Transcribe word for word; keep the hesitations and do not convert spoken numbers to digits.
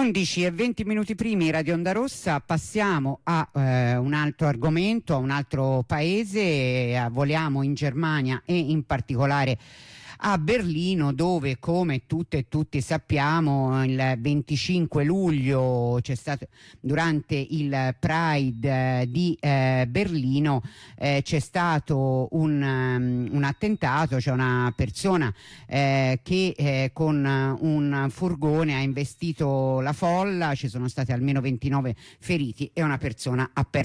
undici e venti minuti primi, Radio Onda Rossa. Passiamo a eh, un altro argomento, a un altro paese. Eh, voliamo in Germania e in particolare a Berlino, dove, come tutte e tutti sappiamo, il venticinque luglio c'è stato, durante il Pride eh, di eh, Berlino, eh, c'è stato un, um, un attentato. C'è una persona eh, che eh, con un furgone ha investito la folla, ci sono stati almeno ventinove feriti e una persona ha perso